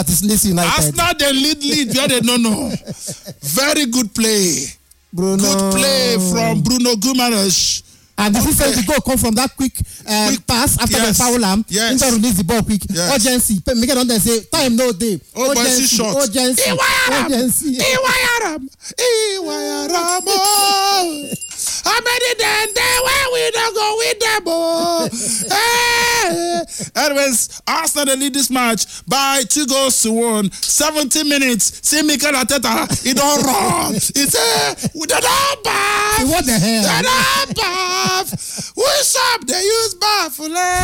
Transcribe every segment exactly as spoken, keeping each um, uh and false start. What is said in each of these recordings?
That is Leeds United. Arsenal they lead lead. Yeah, they no no. Very good play. Bruno. Good play from Bruno Guimaraes. And this is the goal come from that quick, uh, quick pass after yes. the foul arm. Yes. Inter release the ball quick. Yes. Urgency. Make it on there say time no day. Oh, urgency shot. Urgency. Urgency. Iwayaram. Iwayaram. How many then they where we don't go with them? Oh. Hey. Anyways, Arsenal they lead this match by two goals to one. seventy minutes. See Mikel Arteta. He don't run. He say we don't bath. What the hell? They don't bath. What's up? They use bath.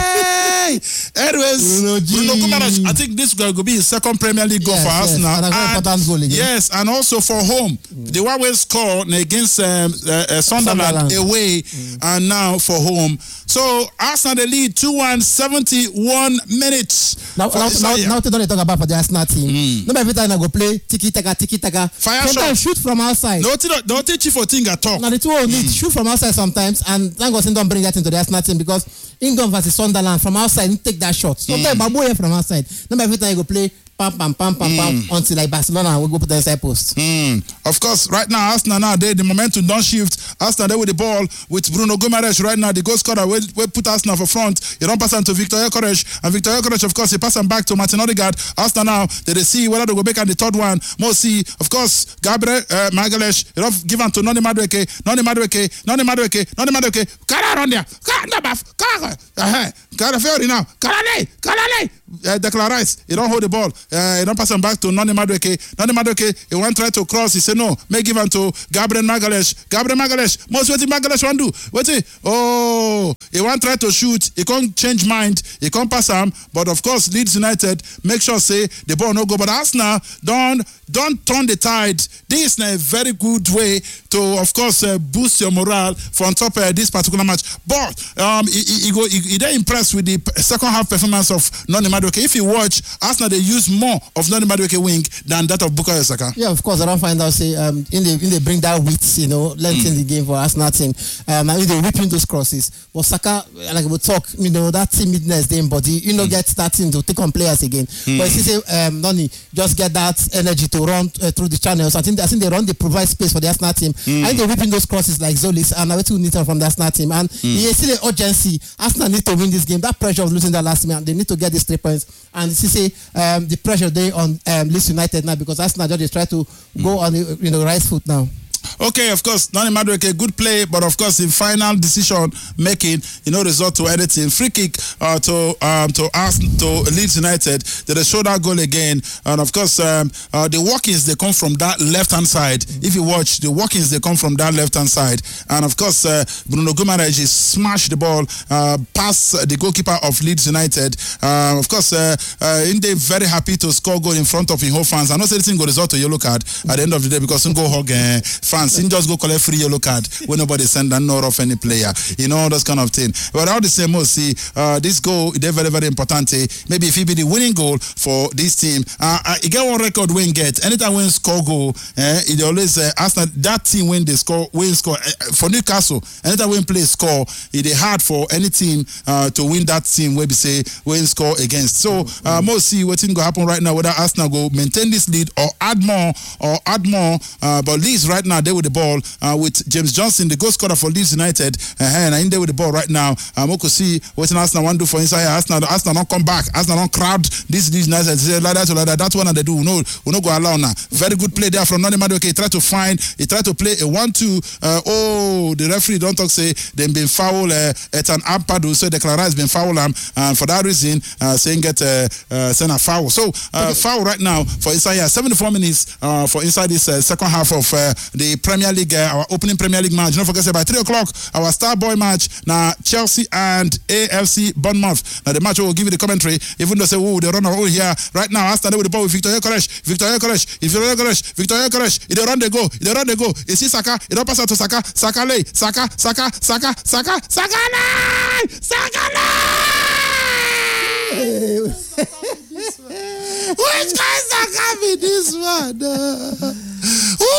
Anyways, Bruno, Bruno Guimaraes, I think this will be his second Premier League goal yes, for yes. Arsenal. And a very and, important goal again. Yes, and also for home. Mm. The one we score against um, uh, uh, Sunderland, Sunderland away, mm. and now for home. So Arsenal they lead two one, seventy-one minutes. Now, now, now, now they don't talk about for the Arsenal team. Mm. No, every time I go play tiki taka, tiki taka. Fire sometimes shot. Shoot from outside. No, don't teach you for thing at all. Now the two will need shoot from outside sometimes, and thank God don't bring that into the Arsenal team because England versus Sunderland from outside take that shot. So mm. Babu here from outside. No, every time you go play. Pam pam pam pam mm. pam until like Barcelona will go put the inside post. Mm. Of course, right now Arsenal now they the momentum don't shift. Arsenal they with the ball with Bruno Guimaraes right now. The goal scorer will, will put Arsenal for front. You don't pass on to Victor Gyökeres, and Victor Gyökeres of course he pass them back to Martin Odegaard. Arsenal now they, they see whether they go back on the third one. Mosi of course Gabriel uh, Magalhaes. You don't give on to Noni Madueke, Noni Madueke, Noni Madueke, Noni Madueke. Kara on there, Kara baf, Kara. Uh-huh. Kara Fiori now, Kara Kara uh, Declan Rice. You don't hold the ball. Uh, he don't pass him back to Noni Madueke. Noni Madueke, he want try to cross. He say no. Make give him to Gabriel Magalhaes. Gabriel Magalhaes. Most what Magalhaes want do? Wait it. Oh, he want try to shoot. He can't change mind. He can't pass him. But of course, Leeds United make sure say the ball no go. But Arsenal don't don't turn the tide. This is a very good way to, of course, uh, boost your morale for on top of uh, this particular match. But um, he, he, he go. He, he they impressed with the second half performance of Noni Madueke. If you watch, Arsenal they use more of Noni Madueke wing than that of Bukayo Saka. Yeah, of course. I don't find out say um in the in they bring that wit, you know, length mm. in the game for Arsenal team. Um, and they whipping those crosses. But Saka, like we talk, you know, that timidness they embody. You know, mm. get that team to take on players again. Mm. But you see, um, Noni just get that energy to run uh, through the channels. I think I think they run. They provide space for the Arsenal team. Mm. I think they're whipping those crosses like Zolis and I two need from the Arsenal team. And mm. you see the urgency. Arsenal need to win this game. That pressure of losing that last man, they need to get these three points. And you see, um, the pressure they on um, Leeds United now because Arsenal just try to mm. go on the you know right foot now. Okay, of course, Noni Madueke, good play, but of course, in final decision making, you know, result to anything. Free kick uh, to um, to us to Leeds United. They show that goal again, and of course, um, uh, the walkings they come from that left hand side. If you watch the walkings, they come from that left hand side, and of course, uh, Bruno Guimaraes smashed the ball uh, past the goalkeeper of Leeds United. Uh, of course, uh, uh, they very happy to score goal in front of his whole fans. I know anything go result to yellow card at the end of the day because some go hug uh, fans. He just go collect free yellow card when nobody send and not off any player. You know, those kind of thing. But all the same, we'll see, uh, this goal, they're very, very important. Eh? Maybe if it be the winning goal for this team, uh, uh, you get one record win get. Anytime when score goal, eh, it always, uh, Arsenal, that team when they score, win score. Uh, for Newcastle, anytime when play score, it is hard for any team uh, to win that team where we say win score against. So, uh, we'll see what's going to happen right now, whether Arsenal go maintain this lead or add more, or add more. Uh, but Leeds right now, they with the ball uh, with James Johnson, the goal scorer for Leeds United, uh, and in there with the ball right now. Um, we could see what Arsenal want to do for inside here. Arsenal, Arsenal don't come back. Arsenal don't crowd this Leeds United. Say like that, like that. That's one they do. No, we no go allow now. Very good play there from Noni Madueke. He tried to find. He tried to play a one-two. Uh, oh, the referee don't talk say they've been foul. Uh, it's an Ampadu, so Declan Rice been foul. Um, and for that reason, uh, saying get uh, uh, send a foul. So uh, foul right now for inside here. seventy-four minutes uh, for inside this uh, second half of uh, the Premier League, uh, our opening Premier League match. Don't forget, say by three o'clock, our Star Boy match. Now Chelsea and A F C Bournemouth. Now the match will give you the commentary. Even though say, oh, they run all here right now. Arsenal with the ball with Victor Gyökeres. Victor Gyökeres. Victor Gyökeres. Victor Gyökeres. If they run, they go. If they run, they go. You see Saka. It don't pass out to Saka. Saka lay. Saka. Saka. Saka. Saka. Saka lay. Saka lay. Which guy Saka be this one? Uh,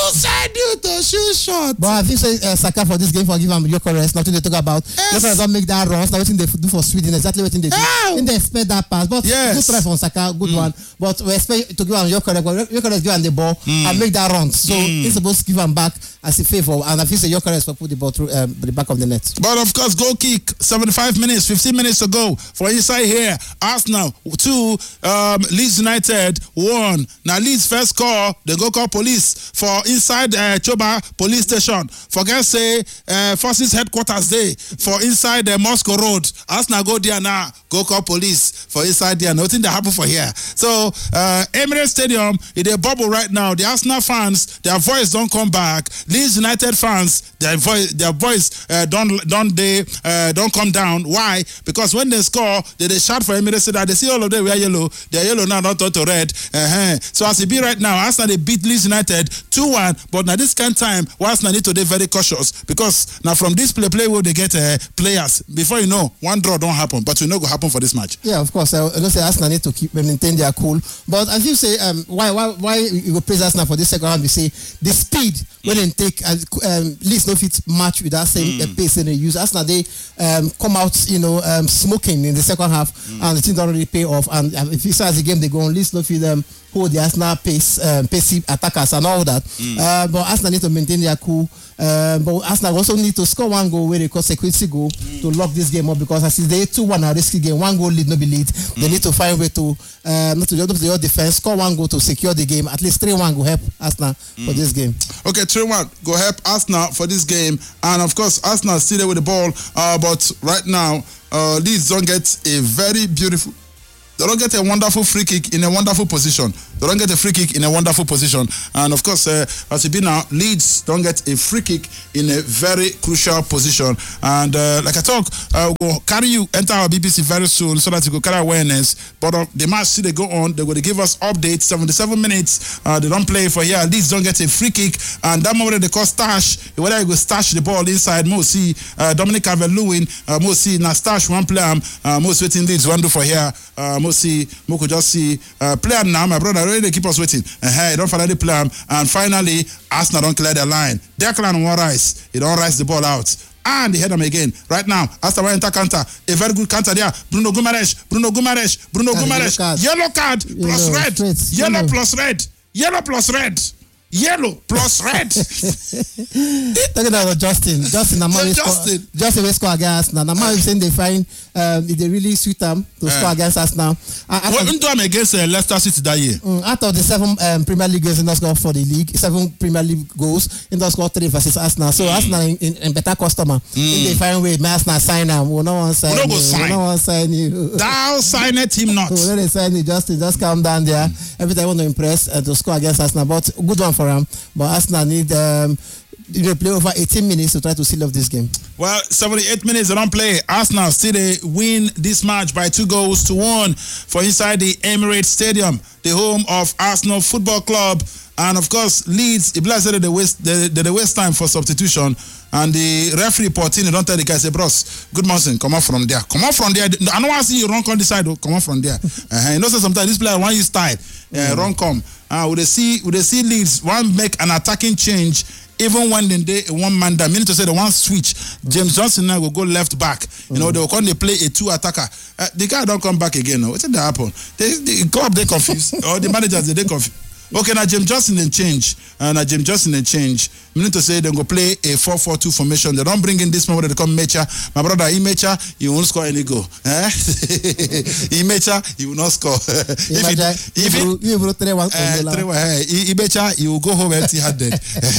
said you to shoot shot? But I think say uh, Saka for this game for give him Gyökeres, nothing they talk about. Yes. Gyökeres don't make that runs. Now what they do for Sweden, exactly what they do. Ow. Then they expect that pass. But yes. good try from Saka, good mm. one. But we expect to give him Gyökeres, but Gyökeres give him the ball mm. and make that run. So mm. he's supposed to give him back as a favor. And I think say Gyökeres for put the ball through um, the back of the net. But of course, goal kick, seventy-five minutes, fifteen minutes to go for inside here. Arsenal two, um, Leeds United one. Now Leeds first call, they go call police for inside uh, Choba police station. Forget say uh, forces headquarters day for inside the uh, Moscow Road. Arsenal go there now, go call police for inside there. Nothing that happen for here. So uh, Emirates Stadium is a bubble right now. The Arsenal fans, their voice don't come back. Leeds United fans, their voice, their voice uh, don't don't they uh, don't come down. Why? Because when they score, they, they shout for Emirates Stadium. They see all of them wear yellow. They're yellow now, not turn to red. Uh-huh. So as it be right now, Arsenal they beat Leeds United two one. But now this kind of time, Arsenal need to be very cautious because now from this play play where they get uh, players. Before you know, one draw don't happen, but we know go happen for this match. Yeah, of course. I don't say Arsenal need to keep maintain their cool. But as you say, um, why why why you go praise Arsenal for this second half? You say the speed when they take and um, Leeds no fit match with that same mm. uh, pace they use. Arsenal they um, come out, you know, um, smoking in the second half, mm. and the team don't really pay off. And um, if you see as the game they go on, Leeds no fit them. Um, hold the Arsenal pace, um, pacey attackers and all that. Mm. Uh, but Arsenal need to maintain their cool. Uh, but Arsenal also need to score one goal where they call security goal mm. to lock this game up because as they two one a risky game, one goal lead no be lead. Mm. They need to find a way to uh, not to just the defense, score one goal to secure the game. At least three one go help Arsenal mm. for this game. Okay, three one go help Arsenal for this game. And of course, Arsenal still there with the ball. Uh, but right now, uh, Leeds don't get a very beautiful. They don't get a wonderful free kick in a wonderful position. They don't get a free kick in a wonderful position. And of course, uh, as it be now, Leeds don't get a free kick in a very crucial position. And uh, like I talk, uh, we'll carry you enter our B B C very soon so that you go carry awareness. But uh, the match still they go on. They're going to give us updates. seventy-seven minutes. Uh, they don't play for here. Leeds don't get a free kick. And that moment they call stash. Whether you go stash the ball inside, more see uh, Dominic Calvert-Lewin, uh, more see now stash one player. Uh, most waiting Leeds one do for here. Uh, see, we could just see uh, play now. My brother already keep us waiting. Uh, hey, don't finally play him. And finally, Arsenal don't clear the line. Declan won't rise. He don't rise the ball out. And they head them again. Right now, Arsenal enter counter. A very good counter there. Bruno Guimaraes. Bruno Guimaraes. Bruno Guimaraes. Yellow card plus Yellow, red. straight. Yellow, Yellow plus red. Yellow plus red. Yellow plus red. Talking about Justin. Justin, I'm Yeah, always Justin. score, Justin will score against Arsenal. I'm always saying they find um, if they really sweet them to Yeah. score against Arsenal. Uh, Well, we do them against uh, Leicester City that year. Mm, out of the seven um, Premier League goals in the score for the league, seven Premier League goals in the score three versus Arsenal. So mm. Arsenal in, in, in better customer. Mm. If they find way, may Arsenal sign them. We no one sign We no go you. sign. We no one sign you. Thou signed him not. So when they sign you, just just calm down there. Mm. Every time I want to impress uh, to score against Arsenal, but good one for him. But Arsenal need um, they play over eighteen minutes to try to seal off this game. Well, seventy-eight minutes they don't play. Arsenal still they win this match by two goals to one for inside the Emirates Stadium, the home of Arsenal Football Club. And of course, Leeds, it blessed that they waste they, they waste time for substitution. And the referee Portini don't tell the guy, say, bros, good morning, come on from there. Come on from there. I don't want to see you run on this side, though. Come on from there. uh, you know, so sometimes this player want you style. Uh, mm. Run come. Uh, would they see would they see Leeds one make an attacking change even when they one man down, meaning to say the one switch, James Johnson now will go left back. You mm. know, they will come they play a two attacker. Uh, the guy don't come back again. No, what's that happen? They, the club they confused or the managers they, they confused. Okay, now James Johnson then change. Uh, now James Johnson then change. Meaning to say they go play a four four two formation. They don't bring in this moment they come Mecha. My brother Imecha, he won't score any goal. Eh? Imecha, he will not score. if it, if it, you will three one. Imecha, he will go home empty-handed.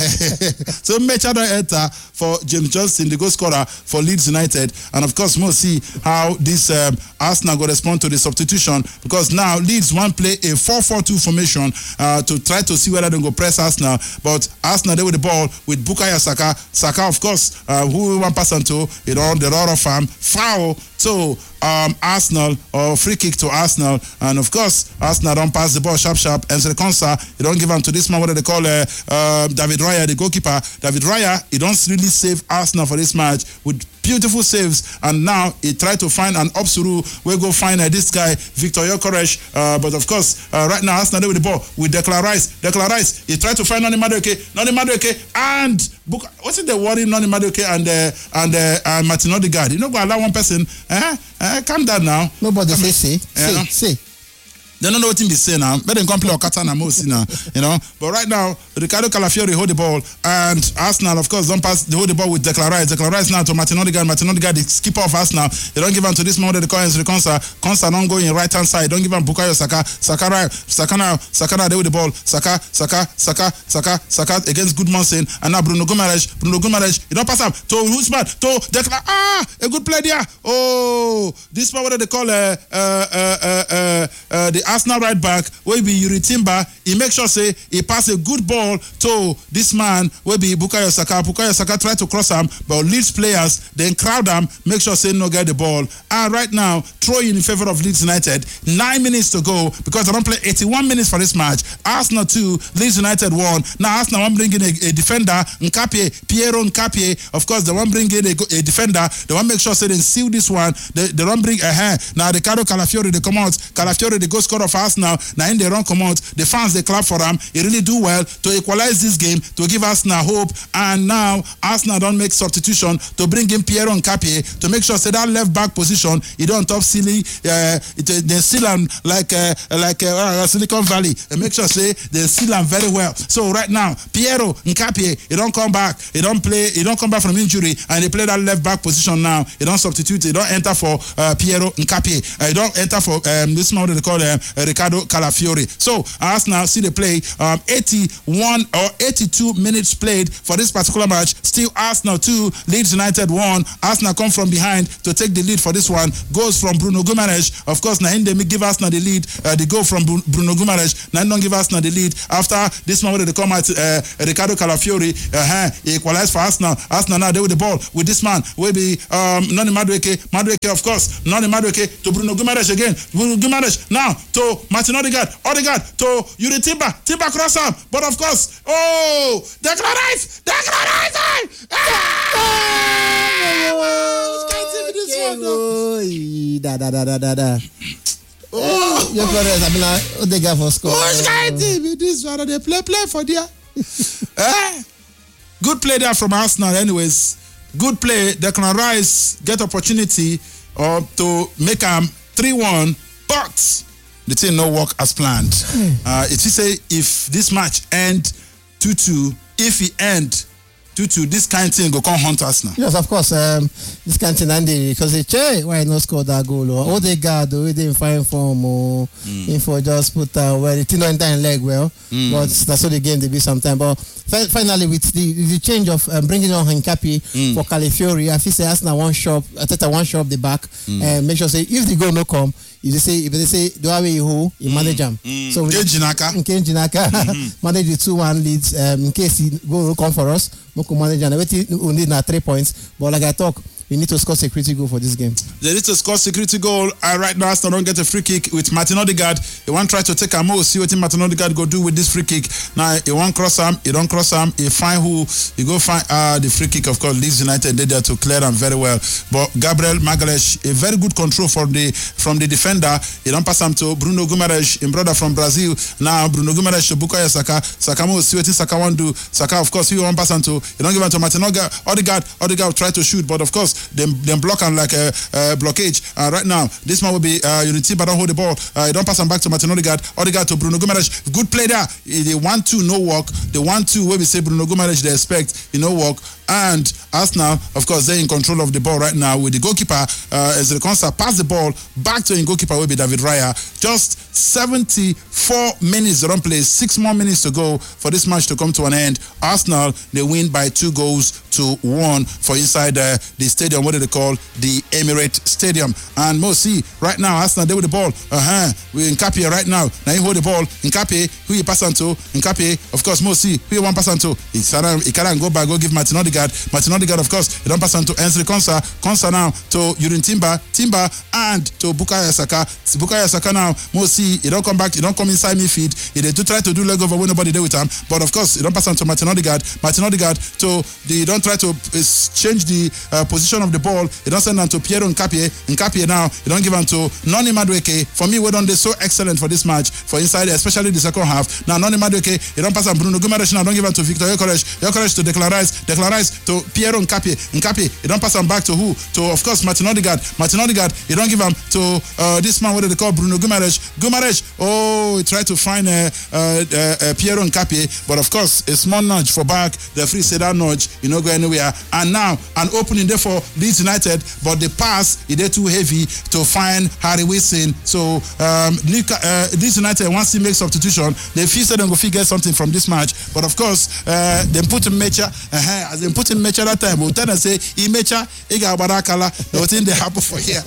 So Mecha don't enter for James Johnson, the goal scorer for Leeds United. And of course, we'll see how this um, Arsenal will respond to the substitution because now Leeds want play a four four two formation. Uh, to try to see whether they go press Arsenal, but Arsenal they with the ball with Bukayo Saka. Saka, of course, uh, who we want pass on to, it on the roar of farm foul to um, Arsenal or free kick to Arsenal, and of course Arsenal don't pass the ball sharp sharp. And so the Konsa, he don't give him to this man what they call uh, uh, David Raya, the goalkeeper. David Raya, he don't really save Arsenal for this match with beautiful saves, and now he tried to find an Obsuru. We go find uh, this guy Victor Yokeresh, uh, but of course uh, right now Arsenal with the ball with Declan Rice. Declan Rice, he tried to find Noni Madueke, Noni Madueke, and Book, what's it the worry Noni Madueke and uh, and uh, and Martin Odegaard? You know, go allow one person. Eh? Eh, calm down now. Nobody say say say say. They don't know what him be saying now. Better come play Okatana Mosi now, you know. But right now, Ricardo Calafiori hold the ball, and Arsenal, of course, don't pass. They hold the ball with Declan Rice. Declan Rice now to Martin Odegaard. Martin Odegaard, the skipper of Arsenal. They don't give him to this moment. The coins, the Consa, Consa don't go in right hand side. Don't give him Bukayo Saka. Saka right, Saka now, Saka now. They hold the ball. Saka, Saka, Saka, Saka, Saka against Goodmanson, and now Bruno Guimaraes. Bruno Guimaraes, you don't pass up to Usman, to Declan. Ah, a good play there. Oh, this one what they call uh, uh, uh, uh, uh, uh, the Arsenal right back. Will be Yuri Timber. He make sure say he pass a good ball to this man. Will be Bukayo Saka. Bukayo Saka try to cross him, but Leeds players then crowd him. Make sure say no get the ball. And right now, throw in favor of Leeds United. Nine minutes to go because they don't play eighty-one minutes for this match. Arsenal two, Leeds United one. Now Arsenal want bring in a, a defender, Nkapie, Piero Nkapie. Of course, they want bring in a, a defender. They want make sure say they seal this one. They, they don't bring a hand. Now Ricardo Calafiori they come out. Calafiori the goal scorer of Arsenal. Now in the run come out, the fans they clap for him. He really do well to equalize this game, to give Arsenal hope. And now Arsenal don't make substitution to bring in Piero Nkapie to make sure say that left back position he don't top silly. Uh, they seal him like uh, like uh, Silicon Valley. And make sure say they seal him very well. So right now Piero Nkapie he don't come back. He don't play. He don't come back from injury, and he play that left back position now. He don't substitute. He don't enter for uh, Piero Nkapie. Uh, he don't enter for um, this man they call um, Ricardo Calafiori. So Arsenal see the play um, eighty-one or eighty-two minutes played for this particular match. Still Arsenal two, Leeds United one. Arsenal come from behind to take the lead for this one. Goes from Bruno Guimaraes. Of course, now they give Arsenal the lead. Uh, the goal from Bruno Guimaraes. Now don't give Arsenal the lead. After this moment they come at uh, Ricardo Calafiori. Uh, he equalized for Arsenal. Arsenal now they with the ball with this man. Will be um, Noni Madueke. Madueke of course. Noni Madueke to Bruno Guimaraes again. Bruno Guimaraes now to Martin Odegaard. Odegaard to Yuri Timber. Timber cross up. But of course, oh, Declan Rice! Declan Rice! Da da da da da da. Oh, your brothers, I mean, like, Odegaard for score. Who's going to be this one? They play play for there. eh? Good play there from Arsenal, anyways. Good play. Declan Rice get opportunity uh, to make him three one, but the thing no work as planned. Mm. Uh, if you say if this match end two two, if it end two two, this kind of thing go come hunt us now. Yes, of course. Um, this kind of thing, Andy, because they say why not score that goal? Or Odegaard, or they in fine form, or mm. info just put uh, well, the thing don't enter in leg well, mm. but that's what the game they be sometime. But fi- finally, with the, the change of um, bringing on Nkapie mm. for Calafiori, I feel say Arsenal one shop, I think one shop the back, and mm. uh, make sure say if the goal no come. If they say, if they say, do I weigh who? You manage them. Mm. So, Jinaka. In case Jinaka manage the two one leads, um, in case he go come for us, we can manage and we need now three points. But like I talk, we need to score security goal for this game. They need to score security goal. Uh, right now, Arsenal don't get a free kick with Martin Odegaard. He want to try to take a move, see what Martin Odegaard go do with this free kick. Now, he want cross him, he don't cross him, he find who, he go find uh, the free kick, of course, Leeds United did there to clear him very well. But Gabriel Magalhaes, a very good control from the from the defender. He don't pass him to Bruno Guimaraes, his brother from Brazil. Now, Bruno Guimaraes to Bukayo Saka. Saka will see what Saka want to do. Saka, of course, he won't pass him to, he don't give him to Martin Odegaard. Odegaard try to shoot, but of course, Them, them block and like a uh, uh, blockage. Uh, right now, this man will be uh, Unity, but don't hold the ball. Uh, don't pass him back to Martin Odegaard. Odegaard to Bruno Guimaraes. Good play there. The one two no work. The one two where we say Bruno Guimaraes they expect you know work. And Arsenal, of course, they're in control of the ball right now with the goalkeeper. Uh, as the concert pass the ball back to the goalkeeper will be David Raya. Just seventy-four minutes to run play. Six more minutes to go for this match to come to an end. Arsenal they win by two goals to one for inside uh, the stadium. What do they call the Emirates Stadium? And Mo see right now Arsenal they with the ball. Uh huh. We Nkapie right now. Now he hold the ball. Nkapie who you pass on to? Nkapie of course Mo see, who you want pass on to? He can't, he can't go back, go give Martin Odegaard. Martin Odegaard, of course, he don't pass on to Ainsley Konsa. Konsa now to Yurin Timber, Timber, and to Bukayo Saka. Bukayo Saka now, we'll see, he don't come back, he don't come inside midfield. He they do try to do leg over when nobody there with him. But of course, he don't pass on to Martin Odegaard. Martin Odegaard to the, don't try to uh, change the uh, position of the ball. He don't send on to Piero Nkapie. Nkapie now, he don't give on to Noni Madueke. For me, we done they so excellent for this match, for inside, especially the second half. Now, Noni Madueke, he don't pass on Bruno Guimaraes now, don't give on to Victor Gyökeres. Gyökeres to Declan Rice. Declan Rice to Piero Nkapie. Nkapie, he don't pass on back to who? To, of course, Martin Odegaard. Martin Odegaard, he don't give him to uh, this man, what do they call Bruno Guimaraes. Guimaraes, oh, he tried to find uh, uh, uh, uh, Piero Nkapie, but of course, a small nudge for back. The free said that nudge, you know, go anywhere. And now, an opening there for Leeds United, but the pass, is there too heavy to find Harry Wilson. So, um, uh, Leeds United, once he makes substitution, they feel that they're going to get something from this match. But of course, uh, they put in Mecha, uh-huh, as they put in Mecha that time, we'll tell them, say, he Mecha, he got Barakala, the thing they happen for here.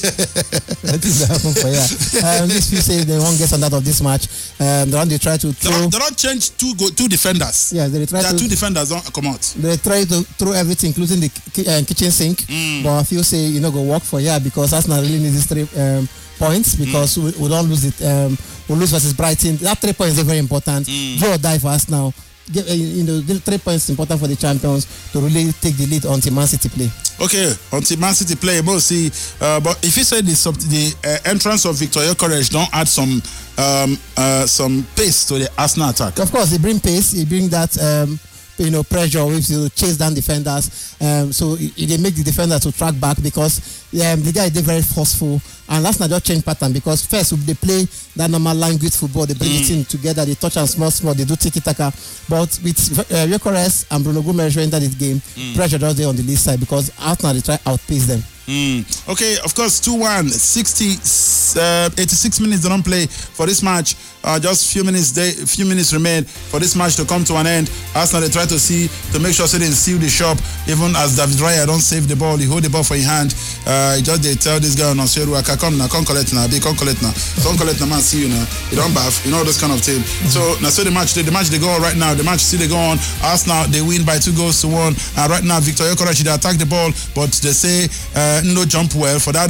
The thing they happen for here. Um, this few say they won't get some out of this match. Um, they, they try to throw. They don't, they don't change two go, two defenders. Yeah, they try there to. are two defenders don't come out. They try to throw everything, including the ki- uh, kitchen sink. Mm. But I feel say you know go work for here because Arsenal really need these three um, points because mm. we, we don't lose it. Um, we lose versus Brighton. That three points is very important. Mm. Go or die for us now. Get, uh, you know, the three points is important for the champions to really take the lead until Man City play. Okay, until Man City play, we'll see. Uh, but if you say the sub- the uh, entrance of Victor Gyökeres don't add some um, uh, some pace to the Arsenal attack. Of course, they bring pace. They bring that. Um, you know, pressure with to chase down defenders. Um, so it, it, they make the defenders to track back because um, the guy is very forceful. And last night just change pattern because first they play that normal language football, they bring mm. the team together, they touch and small small, they do tiki taka. But with uh, Gyökeres and Bruno Guimaraes enter this game, mm. pressure just there on the lead side because Arsenal they try outpace them. Mm. Okay, of course, two one, sixty, uh, eighty-six minutes they don't play for this match. Uh, just few minutes they, few minutes remain for this match to come to an end. Arsenal they try to see to make sure so they seal the shop. Even as David Raya don't save the ball, he hold the ball for his hand. Uh, he just they tell this guy on Osieru, I come now, come collect now, be come collect now, come collect now, man, see you now. You don't bath, you know this kind of thing. So now so the match, the, the match they go on right now. The match see they go on. Arsenal they win by two goals to one. And right now Victor Gyökeres they attack the ball, but they say uh, no jump well for that.